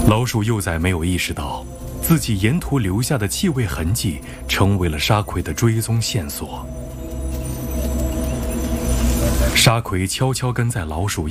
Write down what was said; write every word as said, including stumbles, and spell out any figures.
老鼠幼崽没有意识到，自己沿途留下的气味痕迹成为了沙葵的追踪线索。沙葵悄悄跟在老鼠